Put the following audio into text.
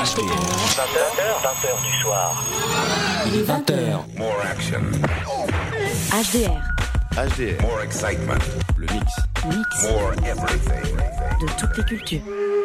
20h du soir. Il est 20h. More action. HDR. HDR. More excitement. Le mix. Mix More everything. de toutes les cultures.